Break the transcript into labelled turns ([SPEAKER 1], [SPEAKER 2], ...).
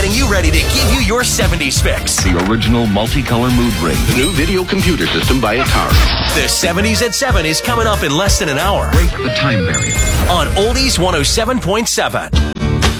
[SPEAKER 1] getting you ready to give you your 70s fix.
[SPEAKER 2] The original multicolor mood ring. The new video computer system by Atari.
[SPEAKER 1] The 70s at 7 is coming up in less than an hour.
[SPEAKER 2] Break the time barrier.
[SPEAKER 1] On Oldies 107.7.